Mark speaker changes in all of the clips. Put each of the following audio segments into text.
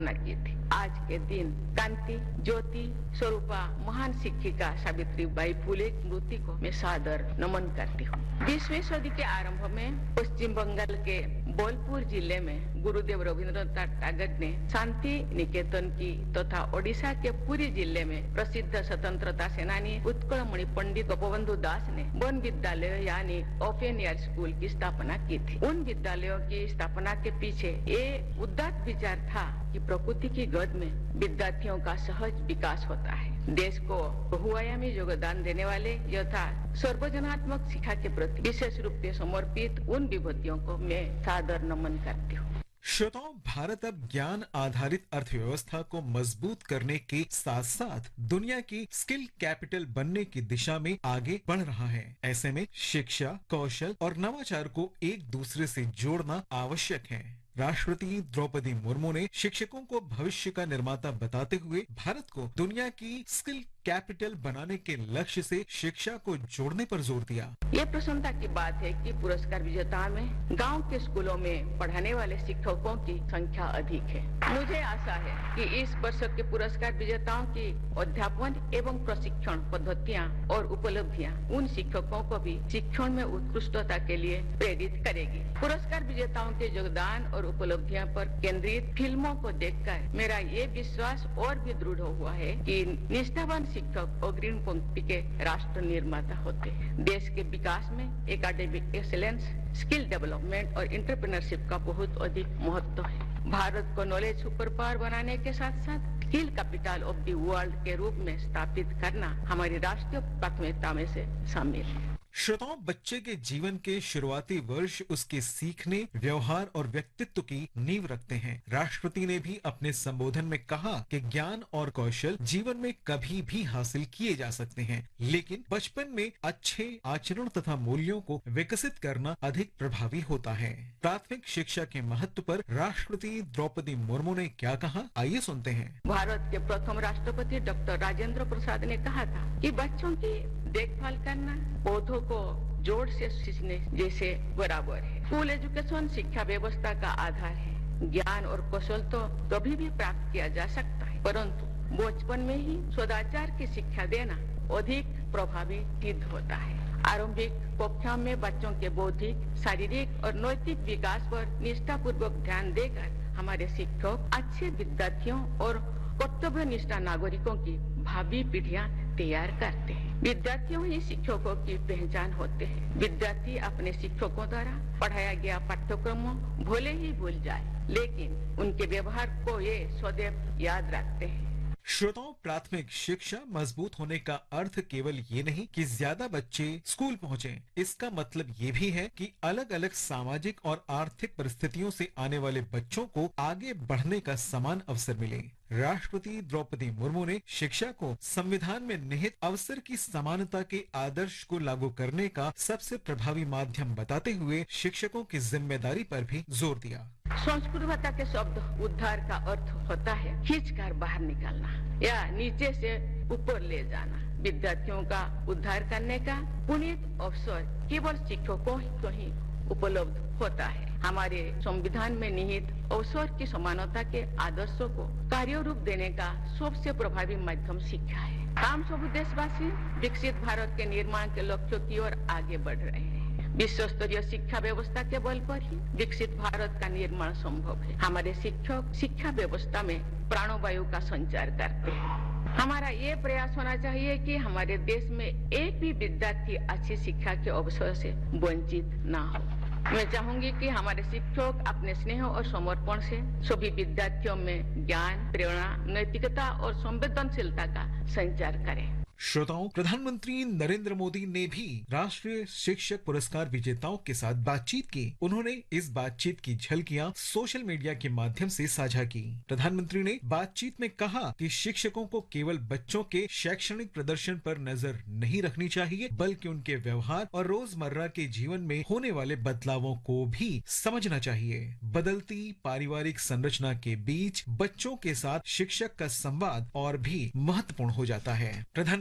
Speaker 1: की थी। आज के दिन कांति ज्योति स्वरूपा महान शिक्षिका सावित्रीबाई फुले की स्मृति को मैं सादर नमन करती हूँ। 20वीं सदी के आरंभ में पश्चिम बंगाल के बोलपुर जिले में गुरुदेव रविंद्रनाथ टैगोर ने शांति निकेतन की तथा ओडिशा के पुरी जिले में प्रसिद्ध स्वतंत्रता सेनानी उत्कलमणि पंडित गोपबंधु दास ने वन विद्यालय यानी ओपन एयर स्कूल की स्थापना की थी। उन विद्यालयों की स्थापना के पीछे ये उदात्त विचार था कि प्रकृति की गोद में विद्यार्थियों का सहज विकास होता है। देश को बहुआयामी योगदान देने वाले यथा सर्वजनात्मक शिक्षा के प्रति विशेष रूप से समर्पित उन विभूतियों को मैं सादर नमन करती हूँ।
Speaker 2: श्रोताओं, भारत अब ज्ञान आधारित अर्थव्यवस्था को मजबूत करने के साथ साथ दुनिया की स्किल कैपिटल बनने की दिशा में आगे बढ़ रहा है। ऐसे में शिक्षा, कौशल और नवाचार को एक दूसरे से जोड़ना आवश्यक है। राष्ट्रपति द्रौपदी मुर्मू ने शिक्षकों को भविष्य का निर्माता बताते हुए भारत को दुनिया की स्किल कैपिटल बनाने के लक्ष्य से शिक्षा को जोड़ने पर जोर दिया।
Speaker 1: ये प्रसन्नता की बात है कि पुरस्कार विजेताओं में गांव के स्कूलों में पढ़ाने वाले शिक्षकों की संख्या अधिक है। मुझे आशा है कि इस वर्ष के पुरस्कार विजेताओं की अध्यापन एवं प्रशिक्षण पद्धतियाँ और उपलब्धियाँ उन शिक्षकों को भी शिक्षण में उत्कृष्टता के लिए प्रेरित करेगी। पुरस्कार विजेताओं के योगदान और उपलब्धियों पर केंद्रित फिल्मों को देखकर मेरा ये विश्वास और भी दृढ़ हुआ है कि निष्ठावान शिक्षक अग्रिम पंक्ति के राष्ट्र निर्माता होते हैं। देश के विकास में एकेडमिक एक्सीलेंस, स्किल डेवलपमेंट और एंटरप्रेन्योरशिप का बहुत अधिक महत्व है। भारत को नॉलेज सुपर पावर बनाने के साथ साथ skill capital of the world के रूप में स्थापित करना हमारी राष्ट्रीय प्राथमिकता में से शामिल है।
Speaker 2: श्रोताओं, बच्चे के जीवन के शुरुआती वर्ष उसके सीखने, व्यवहार और व्यक्तित्व की नींव रखते हैं। राष्ट्रपति ने भी अपने संबोधन में कहा कि ज्ञान और कौशल जीवन में कभी भी हासिल किए जा सकते हैं, लेकिन बचपन में अच्छे आचरण तथा मूल्यों को विकसित करना अधिक प्रभावी होता है। प्राथमिक शिक्षा के महत्व पर राष्ट्रपति द्रौपदी मुर्मू ने क्या कहा, आइए सुनते हैं।
Speaker 1: भारत के प्रथम राष्ट्रपति डॉक्टर राजेंद्र प्रसाद ने कहा था कि बच्चों की देखभाल करना पौधों को जोड़ से सींचने जैसे बराबर है। स्कूल एजुकेशन शिक्षा व्यवस्था का आधार है। ज्ञान और कौशल तो कभी भी प्राप्त किया जा सकता है, परंतु बचपन में ही सदाचार की शिक्षा देना अधिक प्रभावी सिद्ध होता है। आरंभिक कक्षाओं में बच्चों के बौद्धिक, शारीरिक और नैतिक विकास पर निष्ठापूर्वक ध्यान देकर हमारे शिक्षक अच्छे विद्यार्थियों और कर्तव्यनिष्ठ नागरिकों की भावी पीढ़ियां तैयार करते हैं। विद्यार्थियों ही शिक्षकों की पहचान होते हैं। विद्यार्थी अपने शिक्षकों द्वारा पढ़ाया गया पाठ्यक्रमों भले ही भूल जाए, लेकिन उनके व्यवहार को ये सदैव याद रखते हैं।
Speaker 2: श्रोताओं, प्राथमिक शिक्षा मजबूत होने का अर्थ केवल ये नहीं कि ज्यादा बच्चे स्कूल पहुंचे। इसका मतलब ये भी है कि अलग अलग सामाजिक और आर्थिक परिस्थितियों से आने वाले बच्चों को आगे बढ़ने का समान अवसर मिले। राष्ट्रपति द्रौपदी मुर्मू ने शिक्षा को संविधान में निहित अवसर की समानता के आदर्श को लागू करने का सबसे प्रभावी माध्यम बताते हुए शिक्षकों की जिम्मेदारी पर भी जोर दिया।
Speaker 1: संस्कृत भाषा के शब्द उद्धार का अर्थ होता है खींच कर बाहर निकालना या नीचे से ऊपर ले जाना। विद्यार्थियों का उद्धार करने का पुनीत अवसर केवल शिक्षकों को ही उपलब्ध होता है। हमारे संविधान में निहित अवसर की समानता के आदर्शों को कार्य रूप देने का सबसे प्रभावी माध्यम शिक्षा है। हम सब देशवासी विकसित भारत के निर्माण के लक्ष्यों की ओर आगे बढ़ रहे हैं। विश्व स्तरीय शिक्षा व्यवस्था के बल पर ही विकसित भारत का निर्माण संभव है। हमारे शिक्षक शिक्षा व्यवस्था में प्राणवायु का संचार करते हैं। हमारा ये प्रयास होना चाहिए कि हमारे देश में एक भी विद्यार्थी अच्छी शिक्षा के अवसर से वंचित न हो। मैं चाहूंगी कि हमारे शिक्षक अपने स्नेह और समर्पण से सभी विद्यार्थियों में ज्ञान, प्रेरणा, नैतिकता और संवेदनशीलता का संचार करें।
Speaker 2: श्रोताओं, प्रधानमंत्री नरेंद्र मोदी ने भी राष्ट्रीय शिक्षक पुरस्कार विजेताओं के साथ बातचीत की। उन्होंने इस बातचीत की झलकियां सोशल मीडिया के माध्यम से साझा की। प्रधानमंत्री ने बातचीत में कहा कि शिक्षकों को केवल बच्चों के शैक्षणिक प्रदर्शन पर नजर नहीं रखनी चाहिए, बल्कि उनके व्यवहार और रोजमर्रा के जीवन में होने वाले बदलावों को भी समझना चाहिए। बदलती पारिवारिक संरचना के बीच बच्चों के साथ शिक्षक का संवाद और भी महत्वपूर्ण हो जाता है। प्रधानमंत्री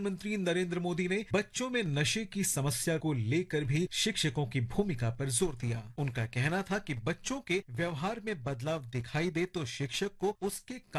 Speaker 2: प्रधानमंत्री नरेंद्र मोदी ने बच्चों में नशे की समस्या को लेकर भी शिक्षकों की भूमिका पर जोर दिया। उनका कहना था कि बच्चों के व्यवहार में बदलाव दिखाई दे तो शिक्षक को उसके